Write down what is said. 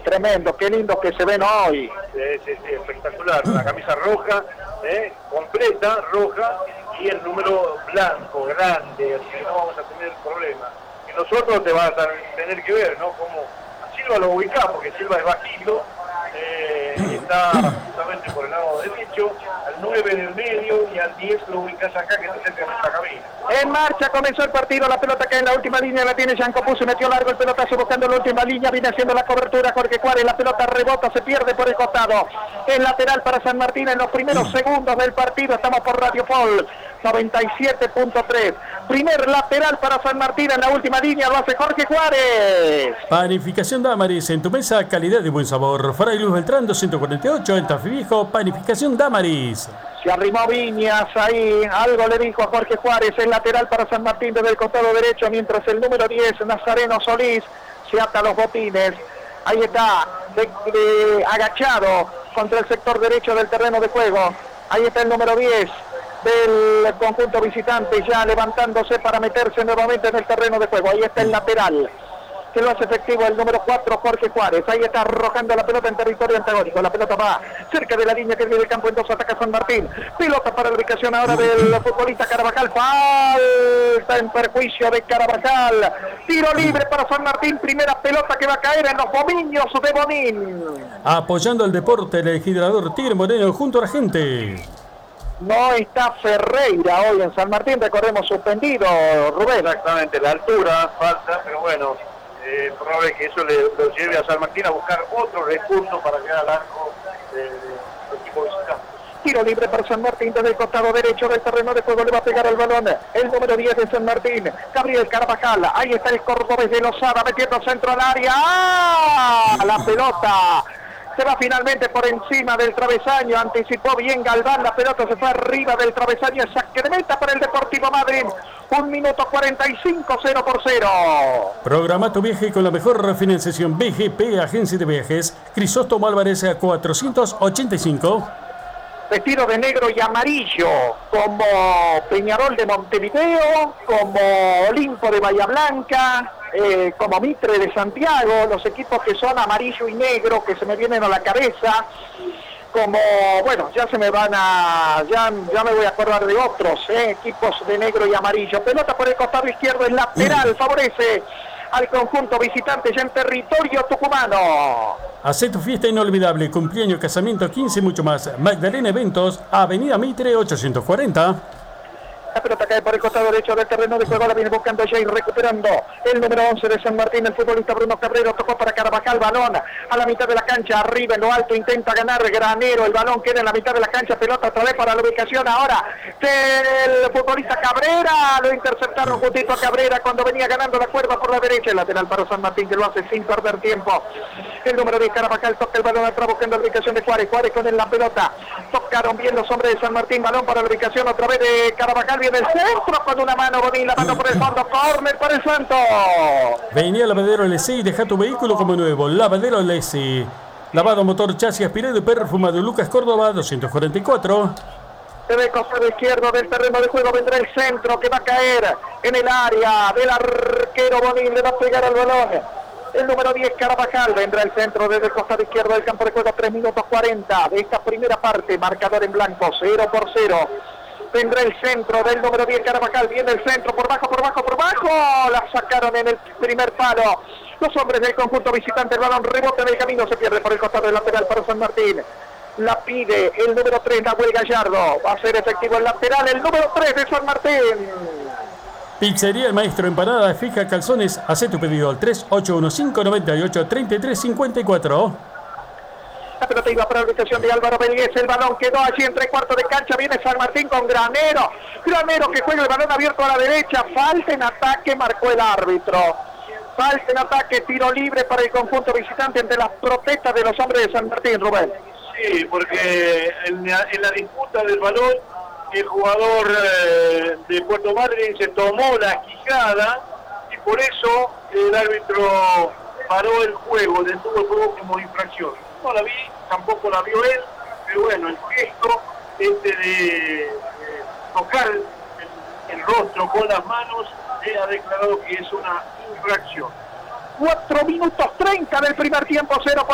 tremendo, qué lindo que se ven hoy. Sí, espectacular. La camisa roja, completa, roja, y el número blanco, grande, así que no vamos a tener problema. Y nosotros te vas a tener que ver, ¿no? Como a Silva lo ubicás, porque Silva es bajito, y está justamente por el lado derecho, al 9 en el medio, y al 10 lo ubicás acá, que está cerca de nuestra cabina. En marcha, comenzó el partido, la pelota cae en la última línea, la tiene Jean Capuzzi, metió largo el pelotazo buscando la última línea, viene haciendo la cobertura Jorge Juárez, la pelota rebota, se pierde por el costado, el lateral para San Martín en los primeros segundos del partido, estamos por Radio Pol 97.3, primer lateral para San Martín en la última línea, lo hace Jorge Juárez. Panificación Damaris, en tu mesa, calidad y buen sabor. Fray Luz Beltrán 248, en Tafí Viejo, Panificación Damaris. Se arrimó Viñas ahí, algo le dijo a Jorge Juárez, el lateral para San Martín desde el costado derecho, mientras el número 10, Nazareno Solís, se ata los botines. Ahí está, agachado contra el sector derecho del terreno de juego. Ahí está el número 10 del conjunto visitante, ya levantándose para meterse nuevamente en el terreno de juego. Ahí está el lateral, que lo hace efectivo el número 4, Jorge Juárez. Ahí está arrojando la pelota en territorio antagónico. La pelota va cerca de la línea que viene el campo, en dos ataca San Martín. Pelota para la ubicación ahora del futbolista Carabajal. Falta en perjuicio de Carabajal. Tiro libre para San Martín. Primera pelota que va a caer en los dominios de Bonín. Apoyando el deporte, el legislador Tigre Moreno junto a la gente. No está Ferreira hoy en San Martín. Recordemos suspendido, Rubén. Exactamente, la altura falta, pero bueno, probable que eso lo lleve a San Martín a buscar otro recurso para llegar al arco del equipo visitante. Tiro libre para San Martín desde el costado derecho del terreno de juego, le va a pegar al balón el número 10 de San Martín, Gabriel Carvajal. Ahí está el cordobés de Lozada metiendo centro al área. ¡Ah! La pelota se va finalmente por encima del travesaño, anticipó bien Galván, la pelota se fue arriba del travesaño, saque de meta para el Deportivo Madryn. 1 minuto 45, 0-0. Programa tu viaje con la mejor financiación. BGP, Agencia de Viajes, Crisóstomo Álvarez 485. Vestido de negro y amarillo, como Peñarol de Montevideo, como Olimpo de Bahía Blanca, como Mitre de Santiago, los equipos que son amarillo y negro, que se me vienen a la cabeza, como, bueno, ya se me van a, ya me voy a acordar de otros, equipos de negro y amarillo. Pelota por el costado izquierdo, el lateral, favorece al conjunto visitante ya en territorio tucumano. Hacé tu fiesta inolvidable, cumpleaños, casamiento, 15 y mucho más. Magdalena Eventos, Avenida Mitre 840. La pelota cae por el costado derecho del terreno de juego, la viene buscando Jay, recuperando el número 11 de San Martín, el futbolista Bruno Cabrero, tocó para Carvajal, balón a la mitad de la cancha, arriba en lo alto, intenta ganar Granero, el balón queda en la mitad de la cancha, pelota otra vez para la ubicación ahora del futbolista Cabrera, lo interceptaron justito a Cabrera cuando venía ganando la cuerda por la derecha, el lateral para San Martín que lo hace sin perder tiempo. El número 10 Carvajal toca el balón atrás buscando la ubicación de Juárez, Juárez con él la pelota, tocaron bien los hombres de San Martín, balón para la ubicación otra vez de Carvajal, viene el centro con una mano, Bonín, la mano por el fondo, córner para el Santo. Venía Lavadero LC y deja tu vehículo como nuevo. Lavadero LC. Lavado motor, chasis, aspirado y perfumado. Lucas Córdoba 244. Desde el costado izquierdo del terreno de juego vendrá el centro que va a caer en el área del arquero Bonín, le va a pegar al balón. El número 10 Carvajal, vendrá el centro desde el costado izquierdo del campo de juego, 3 minutos 40 de esta primera parte, marcador en blanco, 0-0. Vendrá el centro del número 10 Carvajal, viene el centro, por bajo, la sacaron en el primer palo. Los hombres del conjunto visitante, el balón rebota en el camino, se pierde por el costado del lateral para San Martín. La pide el número 3, Nahuel Gallardo, va a ser efectivo el lateral, el número 3 de San Martín. Pizzería El Maestro, empanada fija, calzones, haz tu pedido al 3815983354. La pelota iba para la ubicación de Álvaro Belgués, el balón quedó allí en 3/4 de cancha, viene San Martín con Granero que juega el balón abierto a la derecha, falta en ataque, marcó el árbitro. Falta en ataque, tiro libre para el conjunto visitante ante las protestas de los hombres de San Martín, Rubén. Sí, porque en la disputa del balón, el jugador de Puerto Madryn se tomó la quijada y por eso el árbitro paró el juego, detuvo el juego como infracción. No la vi, tampoco la vio él, pero bueno, el gesto de tocar el rostro con las manos ha declarado que es una infracción. 4 minutos 30 del primer tiempo, 0.